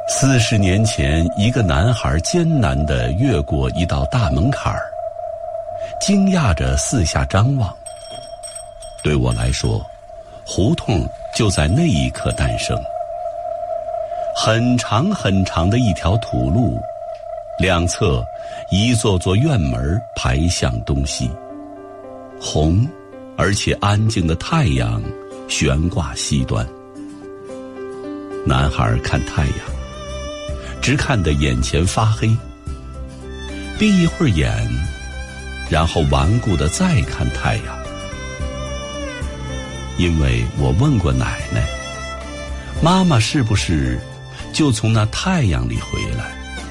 40年前，一个男孩艰难地越过一道大门槛儿，惊讶着四下张望。对我来说，胡同就在那一刻诞生。很长很长的一条土路，两侧一座座院门排向东西，红而且安静的太阳悬挂西端。男孩看太阳，只看得眼前发黑，闭一会儿眼，然后顽固地再看太阳。因为我问过奶奶，妈妈是不是就从那太阳里回来？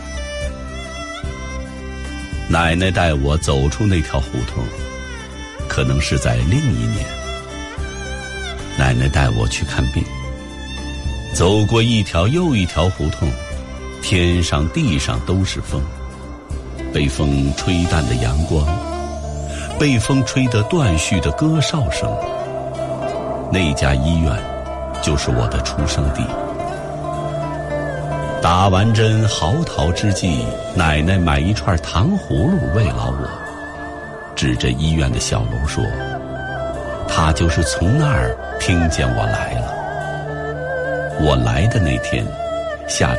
奶奶带我走出那条胡同，可能是在另一年。奶奶带我去看病，走过一条又一条胡同，天上地上都是风，被风吹淡的阳光，被风吹得断续的歌哨声。那家医院就是我的出生地。打完针嚎啕之际，奶奶买一串糖葫芦慰劳我，指着医院的小楼说，她就是从那儿听见我来了。我来的那天下